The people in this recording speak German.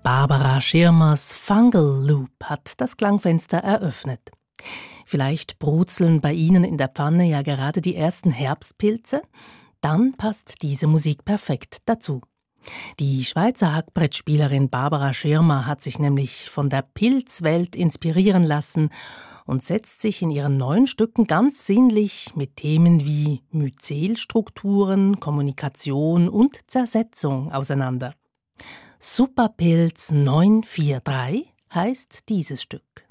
Barbara Schirmers Fungal Loop hat das Klangfenster eröffnet. Vielleicht brutzeln bei Ihnen in der Pfanne ja gerade die ersten Herbstpilze? Dann passt diese Musik perfekt dazu. Die Schweizer Hackbrettspielerin Barbara Schirmer hat sich nämlich von der Pilzwelt inspirieren lassen und setzt sich in ihren neuen Stücken ganz sinnlich mit Themen wie Myzelstrukturen, Kommunikation und Zersetzung auseinander. Superpilz 943 heißt dieses Stück.